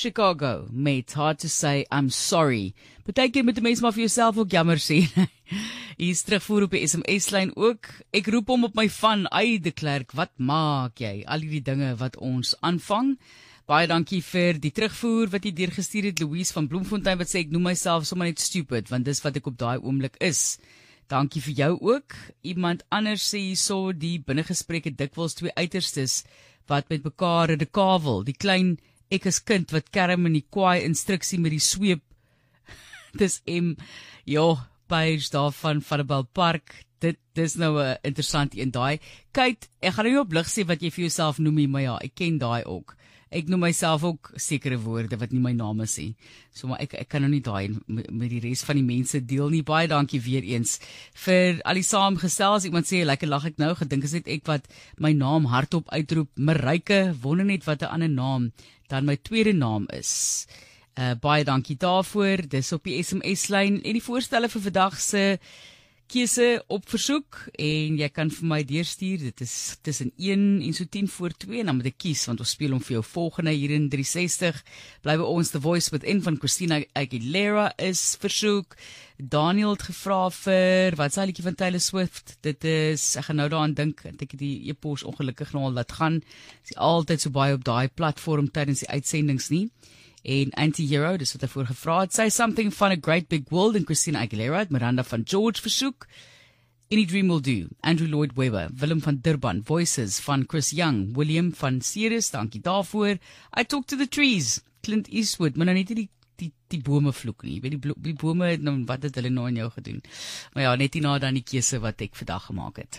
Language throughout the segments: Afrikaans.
Chicago met Hard to Say I'm Sorry. Partykeer moet die mens maar vir jouself ook jammer sê. Hier is terugvoer op die SMS-lyn ook. Ek roep hom op my van, de Klerk, wat maak jy? Al die dinge wat ons aanvang. Baie dankie vir die terugvoer wat jy deurgestuur het, Louise van Bloemfontein, wat sê ek noem myself sommer net stupid, want dis wat ek op daai oomblik is. Dankie vir jou ook. Iemand anders sê hierso, die binnegesprekke dikwels twee uiterstes wat met mekaar redekawel, die klein ek is kind wat kerm in die kwaai instruksie met die sweep. Dis Page daarvan Vanderbijl Park. Dis nou 'n interessant een daai. Kate, ek gaan nou nie op lig sê wat jy vir jouself noem nie, maar ja, ek ken daai ook. Ek noem myself ook sekere woorde wat nie my naam is nie. So maar ek kan nou nie daai met die res van die mense deel nie. Baie dankie weer eens vir al die saamgestels. Iemand sê lekker lag ek nou, gedink is net ek wat my naam hardop uitroep. Maryke, wonder net wat 'n ander naam dan my tweede naam is. Baie dankie daarvoor. Dis op die SMS-lyn en die voorstelle vir vandag se keuse op versoek en jy kan vir my deurstuur. Dit is tussen 1 en so 10 voor 2 en dan moet ek kies want ons speel om vir jou volgende hier in 360. Bly by ons The Voice Within van Christina Aguilera is versoek. Daniel het gevra vir wat sy liedjie van Taylor Swift. Dit is, ek gaan nou daaraan dink, ek het die e-pos ongelukkig nou al laat gaan. Is altyd so baie op daai platform tydens die uitsendings nie. En Anti-Hero, dis wat hy voorgevra het. Say Something van A Great Big World en Christina Aguilera, Miranda van George versoek. Any Dream Will Do, Andrew Lloyd Webber, Willem van Durban, Voices van Chris Young, William van Ceres, dankie daarvoor. I Talk to the Trees, Clint Eastwood, maar nou net die bome vloek nie. Die bome, nou, wat het hulle nou aan jou gedoen? Maar ja, net hierna dan die keuse wat ek vandag gemaak het.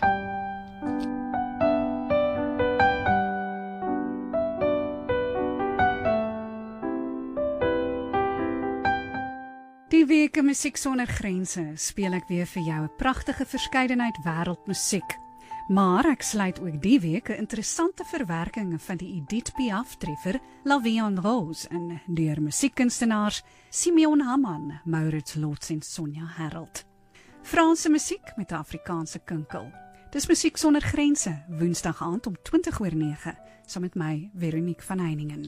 Die week in Musiek Sonder Grense speel ek weer vir jou 'n pragtige verskeidenheid wêreldmusiek. Maar ek sluit ook die week 'n interessante verwerking van die Edith Piaf treffer La Vie en Rose in deur musiekkunstenaars Simeon Hamman, Maurits Lotz en Sonja Herold. Franse musiek met 'n Afrikaanse kinkel. Dis Musiek Sonder Grense, Woensdag aand om 20:09, saam met my Veronique van Heiningen.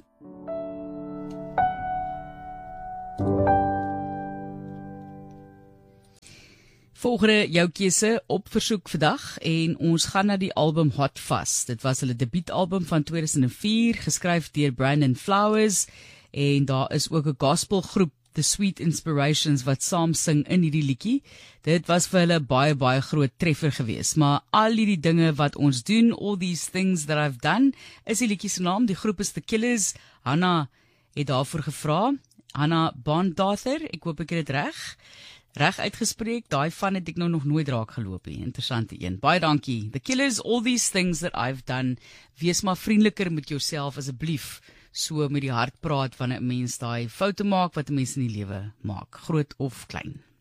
Volgende jou keuse op versoek vandag en ons gaan na die album Hot Fuss. Dit was hulle debuutalbum van 2004, geskryf deur Brandon Flowers en daar is ook 'n gospelgroep, The Sweet Inspirations, wat saam sing in hierdie liedjie. Dit was vir hulle baie groot treffer geweest, maar al hierdie dinge wat ons doen, all these things that I've done, is die liedjie se naam. Die groep is The Killers. Hannah het daarvoor gevra. Hannah Bondather, ek hoop ek het dit reg uitgespreek, daai van het ek nou nog nooit raak geloop nie. Interessante een. Baie dankie. The Killers, all these things that I've done. Wees maar vriendeliker met jouself asseblief. So met die hart praat wanneer 'n mens daai foute maak wat 'n mens in die lewe maak, groot of klein.